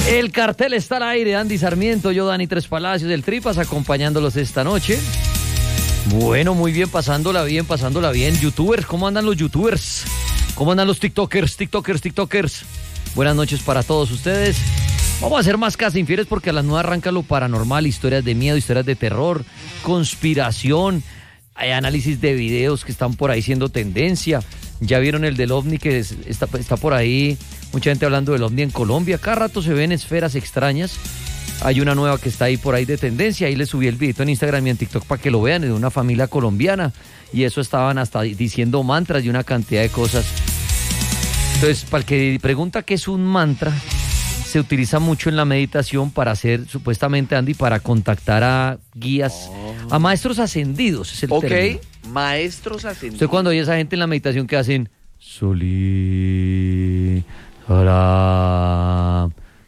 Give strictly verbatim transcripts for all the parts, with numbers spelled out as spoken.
El cartel está al aire. Andy Sarmiento, yo, Dani Tres Palacios, del Tripas, acompañándolos esta noche. Bueno, muy bien, pasándola bien, pasándola bien. Youtubers, ¿cómo andan los youtubers? ¿Cómo andan los tiktokers, tiktokers, tiktokers? Buenas noches para todos ustedes. Vamos a hacer más Casa Infieles porque a las nueve arranca lo paranormal, historias de miedo, historias de terror, conspiración, hay análisis de videos que están por ahí siendo tendencia. Ya vieron el del OVNI que es, está, está por ahí, mucha gente hablando del OVNI en Colombia. Cada rato se ven esferas extrañas. Hay una nueva que está ahí por ahí de tendencia. Ahí les subí el videito en Instagram y en TikTok para que lo vean, de una familia colombiana. Y eso estaban hasta diciendo mantras y una cantidad de cosas. Entonces, para el que pregunta qué es un mantra, se utiliza mucho en la meditación para hacer, supuestamente, Andy, para contactar a guías, oh. a maestros ascendidos, es el Ok, término. Maestros ascendidos. Usted cuando oye a esa gente en la meditación que hacen Soli, Saram,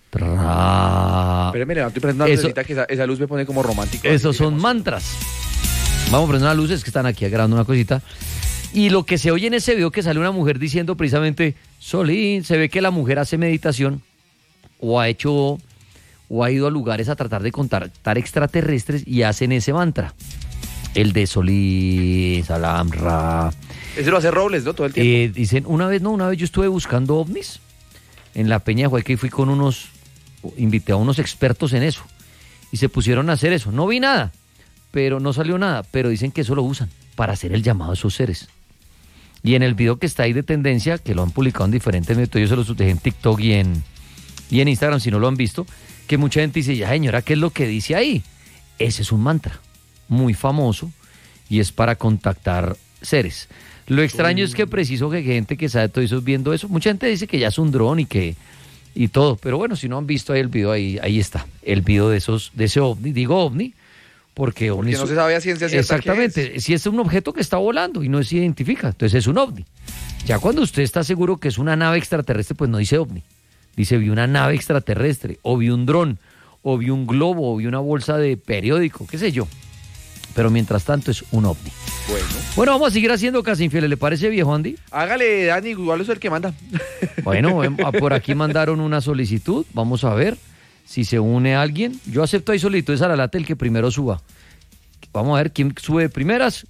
Tra. Espérame, me levanto y prendo una lucecita que esa, esa luz me pone como romántico. Esos son mantras. Vamos a prender unas luces que están aquí grabando una cosita. Y lo que se oye en ese video que sale una mujer diciendo precisamente Solín, se ve que la mujer hace meditación o ha hecho o ha ido a lugares a tratar de contactar extraterrestres y hacen ese mantra. El de Solín, Salam, Ra. Ese lo hace Robles, ¿no? Todo el tiempo. Eh, dicen, una vez, no, una vez yo estuve buscando ovnis en la Peña de Hueca y fui con unos, invité a unos expertos en eso y se pusieron a hacer eso. No vi nada, pero no salió nada, pero dicen que eso lo usan para hacer el llamado a esos seres. Y en el video que está ahí de tendencia, que lo han publicado en diferentes métodos, yo se los dejé en TikTok y en, y en Instagram, si no lo han visto, que mucha gente dice, ya señora, ¿qué es lo que dice ahí? Ese es un mantra muy famoso y es para contactar seres. Lo extraño Uy. es que preciso que gente que sabe todo eso viendo eso, mucha gente dice que ya es un dron y que y todo, pero bueno, si no han visto ahí el video, ahí, ahí está, el video de esos, de ese ovni, digo ovni, porque, porque no se sabe a ciencia cierta. Exactamente, es. Si es un objeto que está volando y no se identifica, entonces es un ovni. Ya cuando usted está seguro que es una nave extraterrestre, pues no dice ovni, dice vi una nave extraterrestre, o vi un dron, o vi un globo, o vi una bolsa de periódico, qué sé yo. Pero mientras tanto es un ovni. Bueno. Bueno, vamos a seguir haciendo Casa Infieles, ¿le parece, viejo Andy? Hágale, Dani, igual es el que manda. Bueno, por aquí mandaron una solicitud, vamos a ver si se une alguien. Yo acepto ahí solicitudes a la lata, el que primero suba. Vamos a ver quién sube de primeras.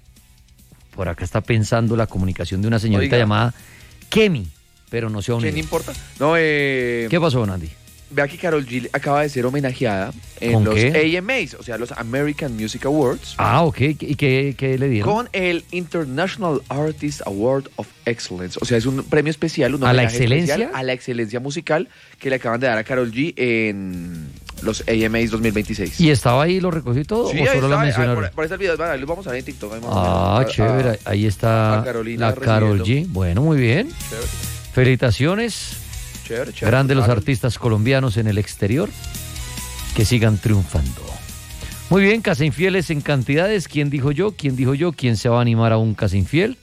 Por acá está pensando la comunicación de una señorita Oiga. llamada Kemi, pero no se ha unido. ¿Quién importa? No, eh... ¿Qué pasó, Andy? Vea que Karol G acaba de ser homenajeada en los qué? A M As, o sea, los American Music Awards. Ah, ok. ¿Y qué, qué le dieron? Con el International Artist Award of Excellence. O sea, es un premio especial, un ¿A la excelencia? A la excelencia musical que le acaban de dar a Karol G en los A M As dos mil veintiséis. ¿Y estaba ahí, lo recogió todo? Sí, ¿o solo la mencionaron? Por, por ese video, vale, los vamos a ver en TikTok. Ah, a, chévere. A, ahí está la Karol G. Bueno, muy bien. Chévere. Felicitaciones. Chévere, chévere. Grandes los artistas colombianos en el exterior, que sigan triunfando. Muy bien, Casa Infieles en cantidades. ¿Quién dijo yo? ¿Quién dijo yo? ¿Quién se va a animar a un Casa Infiel?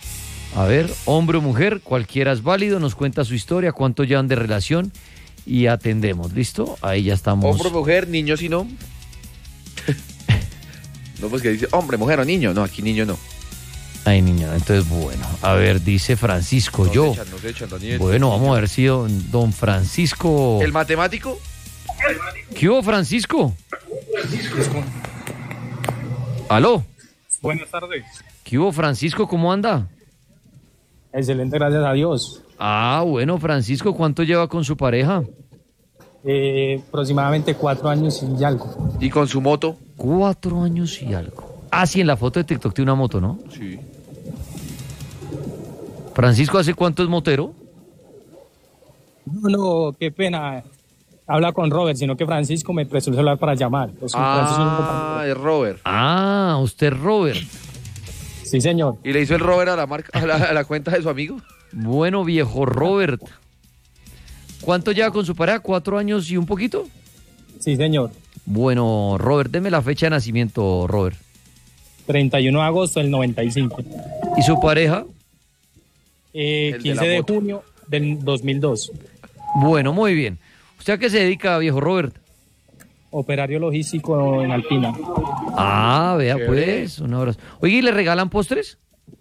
A ver, hombre o mujer, cualquiera es válido. Nos cuenta su historia, cuánto llevan de relación y atendemos. ¿Listo? Ahí ya estamos. Hombre o mujer, niño si no. No, pues que dice hombre, mujer o niño. No, aquí niño no. Ay, niña, entonces, bueno, a ver, dice Francisco, nos yo. Echan, nos echan, Daniel, bueno, vamos a ver si don, don Francisco. ¿El matemático? ¿Qué hubo, Francisco? Francisco. ¿Aló? Buenas tardes. ¿Qué hubo, Francisco? ¿Cómo anda? Excelente, gracias a Dios. Ah, bueno, Francisco, ¿cuánto lleva con su pareja? Eh, aproximadamente cuatro años y algo. ¿Y con su moto? Cuatro años y algo. Ah, sí, en la foto de TikTok tiene una moto, ¿no? Sí. Francisco, ¿hace cuánto es motero? No, no, qué pena. Habla con Robert, sino que Francisco me prestó el celular para llamar. Pues, ah, es Robert. Ah, usted es Robert. Sí, señor. ¿Y le hizo el Robert a la, marca, a la, a la cuenta de su amigo? Bueno, viejo Robert. ¿Cuánto lleva con su pareja? ¿Cuatro años y un poquito? Sí, señor. Bueno, Robert, deme la fecha de nacimiento, Robert. treinta y uno de agosto del noventa y cinco. ¿Y su pareja? Eh, quince de junio del dos mil dos. Bueno, muy bien. ¿Usted a qué se dedica, viejo Robert? Operario logístico en Alpina. Ah, vea pues, un abrazo. Oye, ¿y le regalan postres?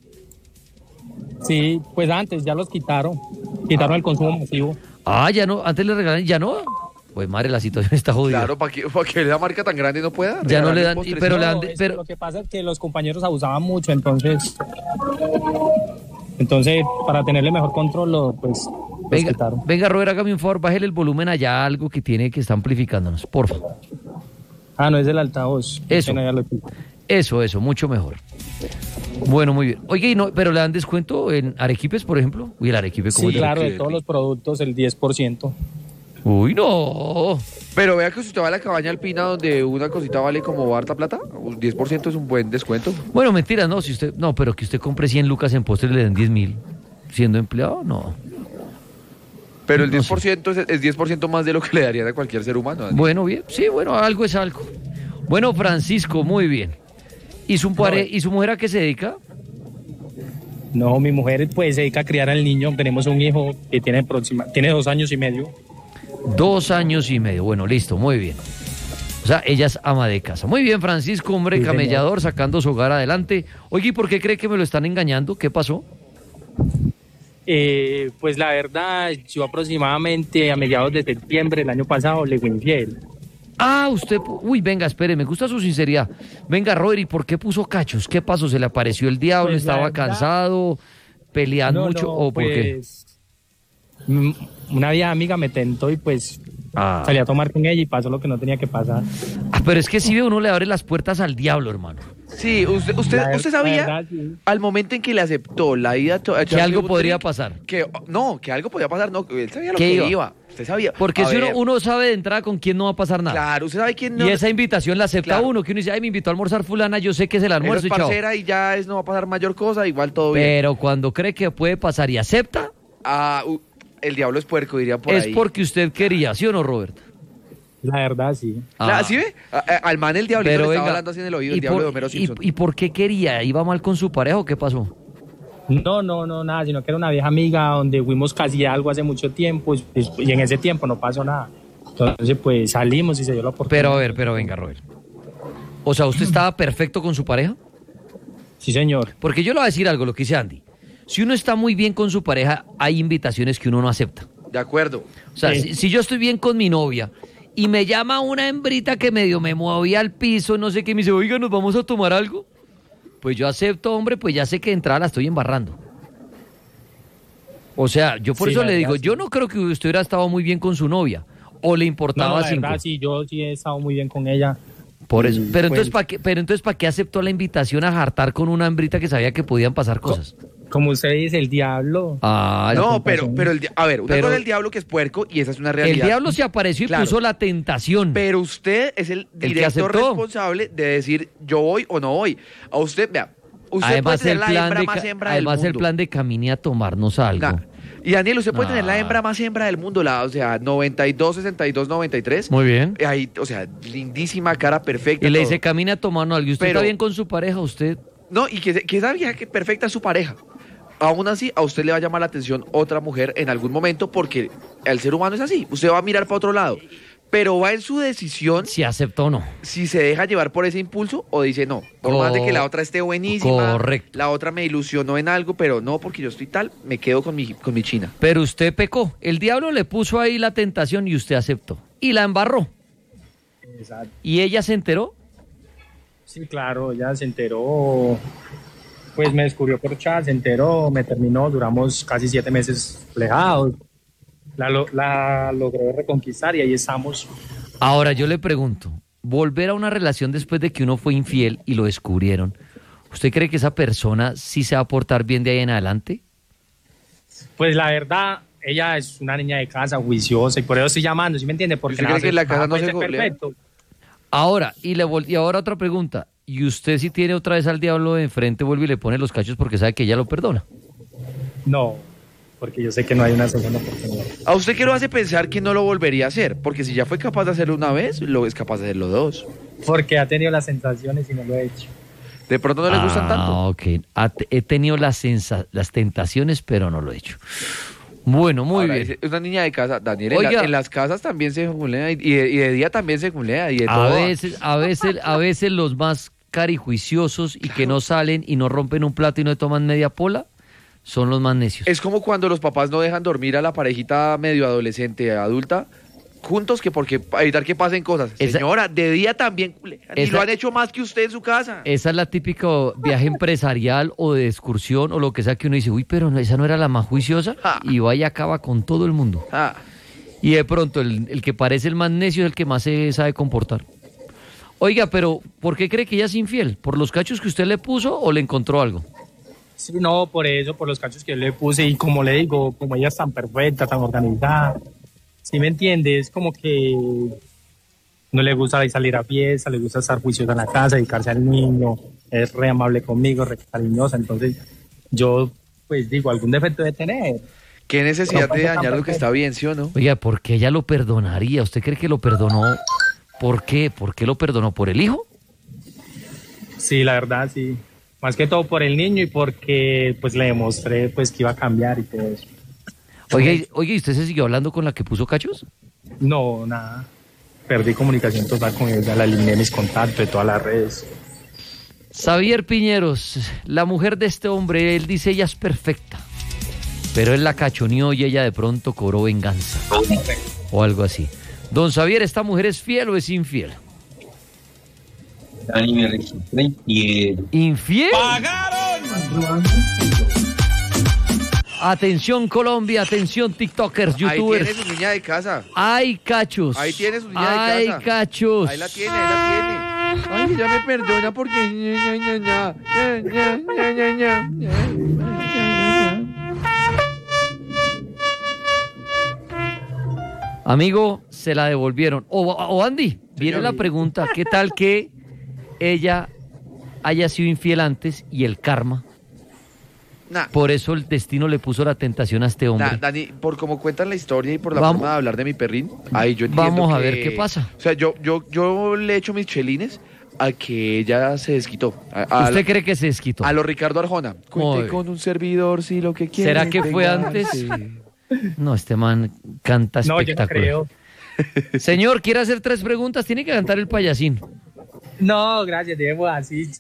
Sí, pues antes ya los quitaron. Quitaron ah. el consumo masivo. Ah, ya no, antes le regalan, ¿ya no? pues madre, la situación está jodida. Claro, ¿para qué, para qué la marca tan grande no puede dar? Ya no le dan, Postres, pero no, le dan, es que pero lo que pasa es que los compañeros abusaban mucho, entonces, entonces para tenerle mejor control, lo, pues, los venga, quitaron. venga, Robert, hágame un favor, bájele el volumen allá, algo que tiene que está amplificándonos, porfa. Ah, no es el altavoz. Eso. Bueno, ya lo quito. Eso, eso, mucho mejor. Bueno, muy bien. Oye, ¿y no, pero le dan descuento en arequipes, por ejemplo? Uy, el arequipe como Sí, claro, de todos los productos el diez por ciento. Uy, no. Pero vea que si usted va a la cabaña alpina donde una cosita vale como harta plata, un diez por ciento es un buen descuento. Bueno, mentira, no, si usted, no, pero que usted compre cien lucas en postres y le den diez mil. Siendo empleado, no. Pero el No diez por ciento es, es diez por ciento más de lo que le darían a cualquier ser humano. Dani. Bueno, bien, sí, bueno, algo es algo. Bueno, Francisco, muy bien. ¿Y su, pare- ¿y su mujer a qué se dedica? No, mi mujer pues se dedica a criar al niño. Tenemos un hijo que tiene, próxima, tiene dos años y medio. Dos años y medio. Bueno, listo, muy bien. O sea, ella es ama de casa. Muy bien, Francisco, hombre Sí, camellador, sacando su hogar adelante. Oye, ¿y por qué cree que me lo están engañando? ¿Qué pasó? Eh, pues la verdad, yo aproximadamente a mediados de septiembre del año pasado le fui infiel. Ah, usted... pu- Uy, venga, espere, me gusta su sinceridad. Venga, Robert, ¿y por qué puso cachos? ¿Qué pasó? ¿Se le apareció el diablo? Pues, la ¿Estaba verdad- cansado? ¿Pelean No, mucho? no, ¿O por qué? pues, mm, una vieja amiga me tentó y pues Ah. salí a tomar con ella y pasó lo que no tenía que pasar. Ah, pero es que si ve uno le abre las puertas al diablo, hermano. Sí, usted, usted, La ver- usted sabía la verdad, sí. al momento en que le aceptó la ida to- a Que algo Charlie podría Woodring, pasar. Que, no, que algo podía pasar, no, él sabía lo ¿Qué que iba? iba. Usted sabía. Porque A si uno, ver, uno sabe de entrada con quién no va a pasar nada. Claro, usted sabe quién no. Y esa invitación la acepta Claro. uno, que uno dice, ay, me invitó a almorzar fulana, yo sé que es el esa almuerzo es y chao. parcera y ya es, no va a pasar mayor cosa, igual todo bien. Pero cuando cree que puede pasar y acepta, Ah, uh, el diablo es puerco, diría por es ahí. porque usted quería, ¿sí o no, Robert? La verdad, sí. Claro, Ah. ¿sí ve? A- a- al man el diablito Pero le venga, estaba hablando así en el oído, ¿y el diablo por- de Homero y- Simpson. ¿Y por qué quería? ¿Iba mal con su pareja o qué pasó? No, no, no, nada, sino que era una vieja amiga donde fuimos casi algo hace mucho tiempo y, pues, y en ese tiempo no pasó nada. Entonces, pues salimos y se dio la oportunidad. Pero a ver, pero venga, Robert. O sea, ¿usted estaba perfecto con su pareja? Sí, señor. Porque yo le voy a decir algo, lo que dice Andy. Si uno está muy bien con su pareja, hay invitaciones que uno no acepta. De acuerdo. O sea, Sí. si, si yo estoy bien con mi novia y me llama una hembrita que medio me movía al piso, no sé qué, y me dice, oiga, ¿nos vamos a tomar algo? Pues yo acepto, hombre, pues ya sé que de entrada la estoy embarrando. O sea, yo por Sí, eso la le verdad, digo, sí. yo no creo que usted hubiera estado muy bien con su novia. O le No, importaba no, la cinco. verdad, sí, yo sí he estado muy bien con ella. Por eso. Y, Pero pues, entonces, ¿para qué, pero entonces, ¿para qué aceptó la invitación a jartar con una hembrita que sabía que podían pasar cosas? Como usted dice, el diablo. Ah, no, tentación. pero, pero el, di- a ver, una Pero- cosa es el diablo que es puerco y esa es una el realidad. diablo se apareció y Claro. puso la tentación. Pero usted es el que directo aceptó. responsable de decir yo voy o no voy. A usted, vea, usted además, puede tener el la plan, hembra de, más ca- hembra además del el mundo. plan de camine a tomarnos algo. Nah. Y Daniel, usted puede tener la Nah. hembra más hembra del mundo, la, o sea, noventa y dos, sesenta y dos, noventa y tres. Muy bien. Ahí, o sea, lindísima, cara perfecta. Y le todo. dice, camine a tomarnos algo. ¿Y usted Pero- está bien con su pareja? ¿Usted? No, y que, se- que esa vieja que perfecta es su pareja. Aún así, a usted le va a llamar la atención otra mujer en algún momento porque el ser humano es así. Usted va a mirar para otro lado. Pero va en su decisión Si aceptó o no. si se deja llevar por ese impulso o dice no. Por más de que la otra esté buenísima, Correcto. la otra me ilusionó en algo, pero no, porque yo estoy tal, me quedo con mi, con mi china. Pero usted pecó. El diablo le puso ahí la tentación y usted aceptó. Y la embarró. Exacto. ¿Y ella se enteró? Sí, claro, ya se enteró. Pues me descubrió por chat, se enteró, me terminó, duramos casi siete meses alejados. La, lo- la logré reconquistar y ahí estamos. Ahora yo le pregunto, volver a una relación después de que uno fue infiel y lo descubrieron, ¿usted cree que esa persona sí se va a portar bien de ahí en adelante? Pues la verdad, ella es una niña de casa, juiciosa, y por eso estoy llamando, ¿sí me entiende? Porque ¿Usted nada cree que en la nada casa no puede se ser golea? perfecto. Ahora, y, le vol- y ahora otra pregunta, ¿y usted si tiene otra vez al diablo de enfrente, vuelve y le pone los cachos porque sabe que ella lo perdona? No, porque yo sé que no hay una segunda oportunidad. ¿A usted qué lo hace pensar que no lo volvería a hacer? Porque si ya fue capaz de hacerlo una vez, lo es capaz de hacerlo dos. Porque ha tenido las sensaciones y no lo he hecho. De pronto no le gustan Ah, tanto. ok. Ha- he tenido las, sensa- las tentaciones, pero no lo he hecho. Bueno, muy Ahora, bien. dice, es una niña de casa. Daniel, en, la- Oiga. en las casas también se culea y, y de, y de día también se culea y de A todo. veces, a veces, a veces los más carijuiciosos y que no salen y no rompen un plato y no toman media pola son los más necios. Es como cuando los papás no dejan dormir a la parejita medio adolescente, adulta, juntos que porque para evitar que pasen cosas. Esa- Señora, de día también, y Esa- lo han hecho más que usted en su casa. Esa es la típica viaje empresarial o de excursión o lo que sea que uno dice, uy, pero no, esa no era la más juiciosa, Ah. y va y acaba con todo el mundo. Ah, Y de pronto el, el que parece el más necio es el que más se sabe comportar. Oiga, pero ¿por qué cree que ella es infiel? ¿Por los cachos que usted le puso o le encontró algo? Sí, no, por eso, por los cachos que yo le puse y como le digo, como ella es tan perfecta, tan organizada, ¿sí me entiende? Es como que no le gusta salir a fiesta, le gusta estar juiciosa en la casa, dedicarse al niño, es re amable conmigo, re cariñosa, entonces yo pues digo, algún defecto debe tener. qué necesidad Pero de pasa dañar tan lo que está bien, ¿sí o no? Oiga, ¿por qué ella lo perdonaría? ¿Usted cree que lo perdonó? ¿Por qué? ¿Por qué lo perdonó? ¿Por el hijo? Sí, la verdad, sí. Más que todo por el niño y porque pues le demostré pues que iba a cambiar y todo eso. Oiga, y- oiga, ¿y usted se siguió hablando con la que puso cachos? No, nada. Perdí comunicación total con ella, la eliminé mis contactos de todas las redes. Xavier Piñeros, la mujer de este hombre, él dice ella es perfecta, pero él la cachoneó y ella de pronto cobró venganza o algo así. Don Xavier, ¿esta mujer es fiel o es infiel? Dani, me registré infiel. ¿Infiel? Atención Colombia, atención TikTokers, Ahí tiene YouTubers. su niña de casa. Hay cachos. Ahí tiene su niña de Hay casa. cachos. Ahí la tiene, ahí la tiene. Ay, ya me perdona porque... ña, ña, ña, ña, ña, ña, ña, ña, ña. Amigo, se la devolvieron. O, o Andy, viene Señor. la pregunta, ¿qué tal que ella haya sido infiel antes y el karma? Nah, Por eso el destino le puso la tentación a este hombre. nah, Dani, por como cuentan la historia y por la Vamos- forma de hablar de mi perrín, ahí yo entiendo Vamos a que- ver qué pasa. O sea, yo, yo, yo le echo mis chelines a que ella se desquitó. A, a ¿Usted la- cree que se desquitó? a lo Ricardo Arjona. Cuente Oye. con un servidor si lo que quiere. ¿Será que fue tenga, antes? sí. No, este man canta No, yo no espectacular. creo. Señor, ¿quiere hacer tres preguntas? Tiene que cantar el payasín. No, gracias, debo así.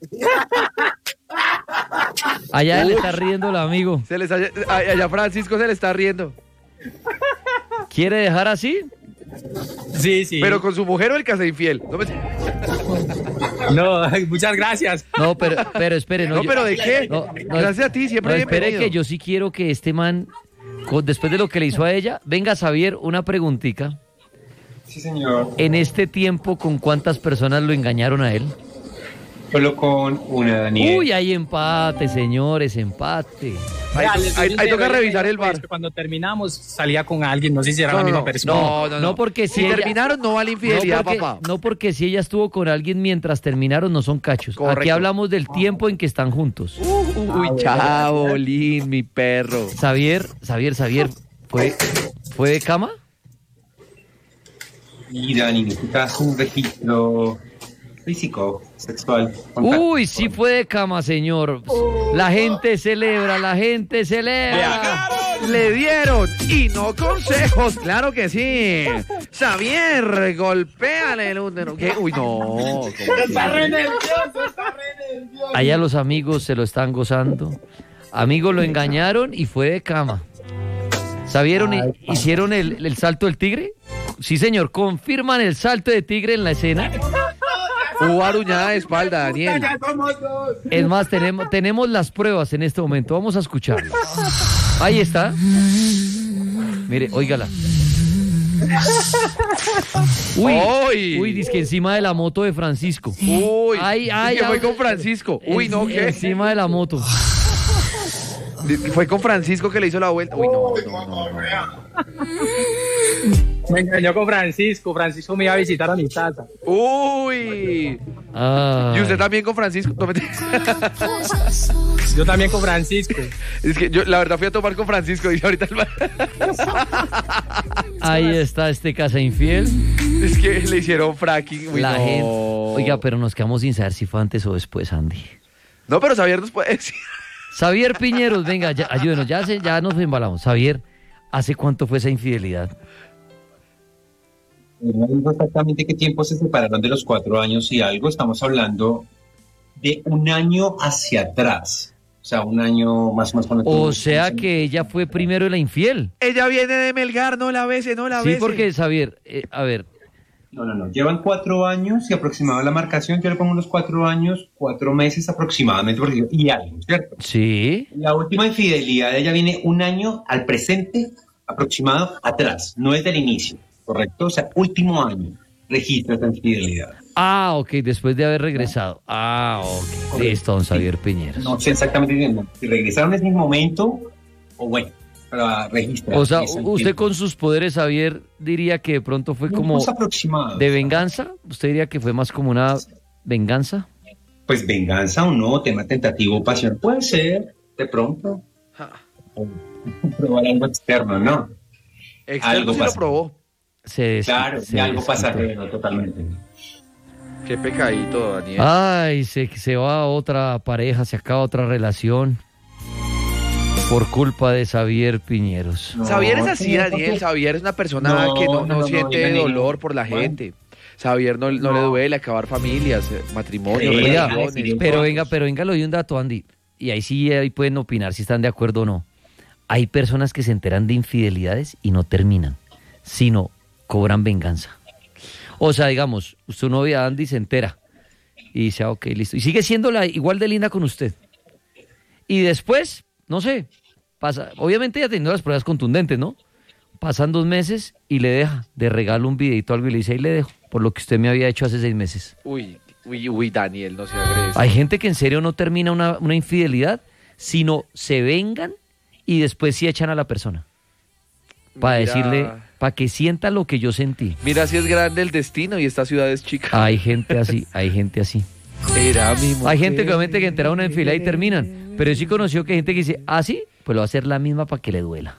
Allá le está riendo el amigo. Se les haya- ay, allá Francisco se le está riendo. ¿Quiere dejar así? Sí, sí. Pero con su mujer o el que hace infiel. No, me- No, muchas gracias. No, pero, pero espere. No, No, yo- pero ¿de qué? No, no, Gracias a ti, siempre No, espere bienvenido. que yo sí quiero que este man, co- después de lo que le hizo a ella, venga Xavier, una preguntita. Sí, señor. En este tiempo, ¿con cuántas personas lo engañaron a él? Solo con una, Daniel. Uy, hay empate, señores, empate. Ahí, Vea, les soy ahí- ahí sincero, toca yo revisar creo, el pues, bar. que Cuando terminamos salía con alguien, no sé si era No, la no, misma no. persona. No, no, no. No, porque si si ella- terminaron no vale infidelidad, no, porque, papá. no porque si ella estuvo con alguien mientras terminaron, no son cachos. Aquí Correcto. hablamos del tiempo en que están juntos. Uy, chao, Lin, mi perro. Xavier, Xavier, Xavier, ¿fue, fue de cama? Y Dani, necesitas un registro físico, sexual. contacto. Uy, sí fue de cama, señor. La gente celebra, la gente celebra. Le dieron y no consejos, claro que sí. Xavier, golpéale el útero. ¿Qué? Uy, no. ¿cómo así? Allá los amigos se lo están gozando. Amigos lo engañaron y fue de cama. ¿Sabieron? y- ¿Hicieron el, el salto del tigre? Sí, señor. Confirman el salto de tigre en la escena. Hubo aruñada de espalda, Daniel. Es más, tenemos, tenemos las pruebas en este momento. Vamos a escucharlas. Ahí está. Mire, óigala. Uy, Uy. uy, dice que encima de la moto de Francisco. Uy, Ay, ay, que fue ay. con Francisco. Uy, no, En- ¿qué? Encima de la moto. Fue con Francisco que le hizo la vuelta. Uy, no, no, no, no. Me engañó con Francisco. Francisco me iba a visitar a mi casa. Uy. Ah. Y usted también con Francisco. No, mentira. Yo también con Francisco. Es que yo, la verdad, fui a tomar con Francisco. Dice ahorita el man. Ahí está este casa infiel. Es que le hicieron fracking. Uy, La no. gente. Oiga, pero nos quedamos sin saber si fue antes o después, Andy. No, pero Xavier nos puede decir. Xavier Piñeros, venga, ya, ayúdenos, ya, se, ya nos embalamos. Xavier, ¿hace cuánto fue esa infidelidad? No digo exactamente qué tiempo se separaron de los cuatro años y algo. Estamos hablando de un año hacia atrás. O sea, un año más o menos cuando O sea que ella fue primero la infiel. Ella viene de Melgar, no la bese, no la Sí, bese. porque, Xavier, eh, a ver, No, no, no. Llevan cuatro años y aproximado la marcación, yo le pongo unos cuatro años, cuatro meses aproximadamente, porque, y algo, ¿cierto? sí. La última infidelidad de ella viene un año al presente aproximado atrás, no es del inicio, ¿correcto? O sea, último año registra esta infidelidad. Ah, ok, después de haber regresado. Ah, ok. Listo, don Xavier Piñeros. No sé exactamente bien, si regresaron en ese momento o bueno, para registrar. O sea, esa usted infidelidad. con sus poderes, Xavier, diría que de pronto fue No, como pues aproximado. de venganza. ¿Usted diría que fue más como una venganza? Pues venganza o no, tema tentativo, pasión, puede ser, de pronto. O probar algo externo, ¿no? Externo algo sí lo pasa. probó. Se des- Claro, se y algo desquitó. pasajero, totalmente. Qué pecadito, Daniel. Ay, se, se va a otra pareja, se acaba otra relación por culpa de Xavier Piñeros. No, Xavier es así, señor, Daniel. porque- Xavier es una persona No, que no, no, no, no, siente bienvenido. dolor por la Bueno. gente. Xavier no, no le No. duele acabar familias, eh, matrimonios, Sí, Oiga, relaciones. pero venga, pero venga, le doy un dato, Andy. Y ahí sí ahí pueden opinar si están de acuerdo o no. Hay personas que se enteran de infidelidades y no terminan, sino cobran venganza. O sea, digamos, su novia Andy se entera y dice, ah, ok, listo. Y sigue siendo la, igual de linda con usted. Y después, no sé, pasa, obviamente ella teniendo las pruebas contundentes, ¿no? Pasan dos meses y le deja de regalo un videito o algo y le dice, ahí le dejo, por lo que usted me había hecho hace seis meses. Uy, uy, uy, Daniel, no se agrede. Hay gente que en serio no termina una, una infidelidad, sino se vengan y después sí echan a la persona. Para Mira- decirle, para que sienta lo que yo sentí. Mira si es grande el destino y esta ciudad es chica. Hay gente así, hay gente así. Era mi mujer. Hay gente que obviamente que entera una infidelidad y terminan. Pero yo sí conoció que hay gente que dice, ah, sí, pues lo va a hacer la misma para que le duela.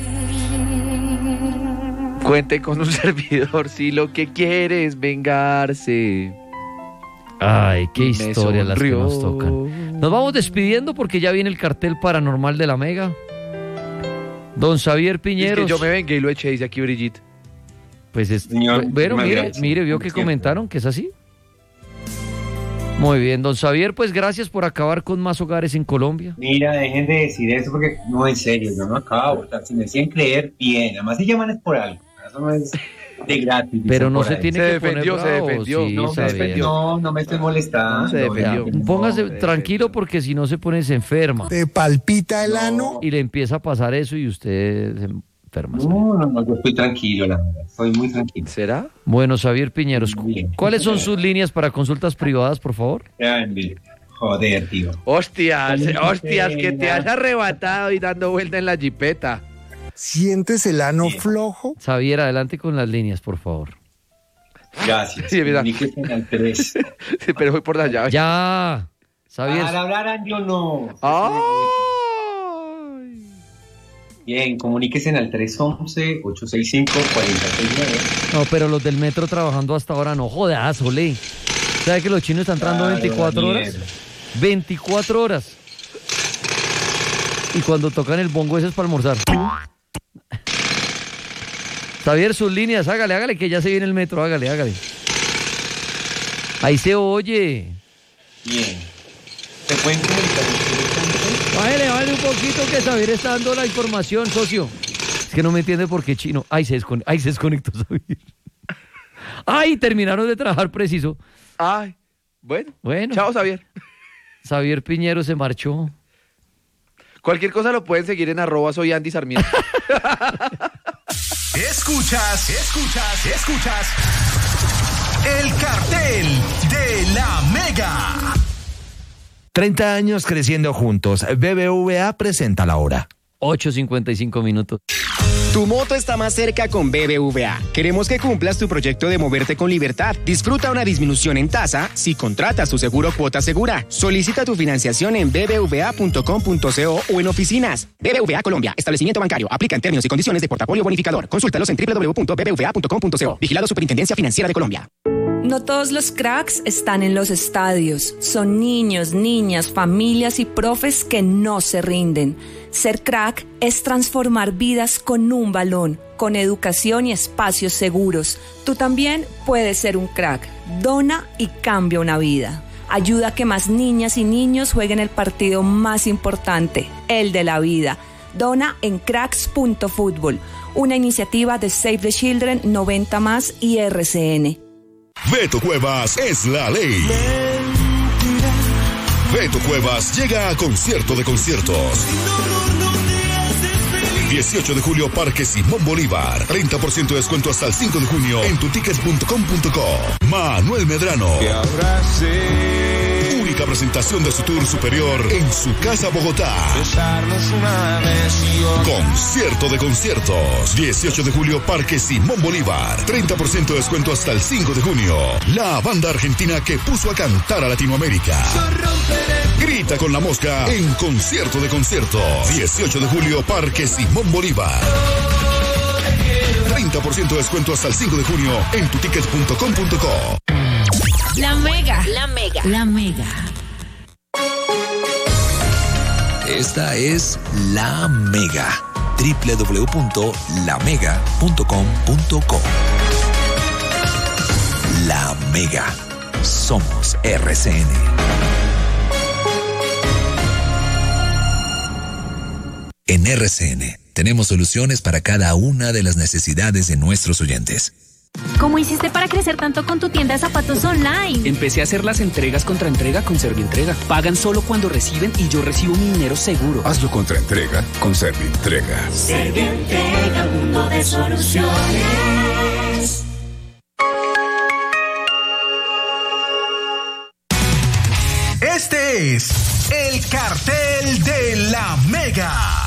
Cuente con un servidor si lo que quiere es vengarse. Ay, qué Me historias las que sonrió. nos tocan. Nos vamos despidiendo porque ya viene el cartel paranormal de la Mega. Don Xavier Es Piñeros. que yo me vengué y lo eché, dice aquí Brigitte. Pues es, Señor, bueno, muchísimas mire, gracias. mire, vio Como que siempre. comentaron que es así. Muy bien, don Xavier, pues gracias por acabar con más hogares en Colombia. Mira, dejen de decir eso porque no, en serio, yo no acabo. O sea, si me decían creer, bien. Además, se llaman es por algo. Eso no es de gratis. Pero dicen no por se ahí. tiene Se que defendió, poner se bravo, defendió. sí, No, me Xavier. estoy- no, no me estoy molestando. No, se defendió. Ya. Póngase No, tranquilo perfecto. porque si no se pone se enferma ¿Te palpita el ano? y le empieza a pasar eso y usted se enferma. No, no, no, yo estoy tranquilo, la verdad. Estoy muy tranquilo. ¿Será? Bueno, Xavier Piñeros, cu- Bien. ¿cuáles son sus líneas para consultas privadas, por favor? Ya, mire. Joder, tío. Hostias, Qué hostias, que te pena. has arrebatado y dando vuelta en la jipeta. ¿Sientes el ano Bien. flojo? Xavier, adelante con las líneas, por favor. Gracias. Sí, mira. Comuníquese al tres. Sí, pero voy por la llave. Ya, Xavier. Al hablar yo no. ¡Ay! Bien, comuníquese al tres once, ocho seis cinco, cuatro seis nueve. No, pero los del metro trabajando hasta ahora no jodas, ole. ¿Sabe que los chinos están entrando Claro, veinticuatro Daniel. horas? veinticuatro horas. Y cuando tocan el bongo ese es para almorzar. Xavier, sus líneas, hágale, hágale, que ya se viene el metro, hágale, hágale. Ahí se oye. Bien. ¿Se pueden comunicar ustedes? Bájale, bájale un poquito que Xavier está dando la información, socio. Es que no me entiende por qué chino. Ay, se, descone- Ay, se desconectó Xavier. Ay, terminaron de trabajar preciso. Ay, bueno. Bueno. Chao, Xavier. Xavier Piñero se marchó. Cualquier cosa lo pueden seguir en arroba soy Andy Sarmiento. Escuchas, escuchas, escuchas. El cartel de la Mega. treinta años creciendo juntos. B B V A presenta la hora. ocho cincuenta y cinco minutos. Tu moto está más cerca con B B V A. Queremos que cumplas tu proyecto de moverte con libertad. Disfruta una disminución en tasa si contratas tu seguro Cuota Segura. Solicita tu financiación en b b v a punto com punto co o en oficinas. B B V A Colombia. Establecimiento bancario. Aplica en términos y condiciones de portafolio bonificador. Consúltalos en w w w punto b b v a punto com punto co. Vigilado Superintendencia Financiera de Colombia. No todos los cracks están en los estadios. Son niños, niñas, familias y profes que no se rinden. Ser crack es transformar vidas con un balón, con educación y espacios seguros. Tú también puedes ser un crack. Dona y cambia una vida. Ayuda a que más niñas y niños jueguen el partido más importante, el de la vida. Dona en cracks punto fútbol, una iniciativa de Save the Children, noventa más y R C N. Beto Cuevas es la ley. Beto Cuevas llega a Concierto de Conciertos. dieciocho de julio, Parque Simón Bolívar. treinta por ciento de descuento hasta el cinco de junio en tutickets punto com punto co. Manuel Medrano. Única presentación de su tour superior en su casa Bogotá. Concierto de Conciertos. dieciocho de julio, Parque Simón Bolívar. treinta por ciento de descuento hasta el cinco de junio. La banda argentina que puso a cantar a Latinoamérica. Grita con la Mosca en Concierto de Conciertos. dieciocho de julio, Parque Simón Bolívar. treinta por ciento de descuento hasta el cinco de junio en tutickets punto com punto co. La Mega, la Mega, la Mega. Esta es La Mega. doble u doble u doble u punto la mega punto com punto co. La Mega. Somos R C N. En R C N tenemos soluciones para cada una de las necesidades de nuestros oyentes. ¿Cómo hiciste para crecer tanto con tu tienda de zapatos online? Empecé a hacer las entregas contra entrega con Servientrega. Pagan solo cuando reciben y yo recibo mi dinero seguro. Hazlo contra entrega con Servientrega. Servientrega, un mundo de soluciones. Este es el Cartel de la Mega.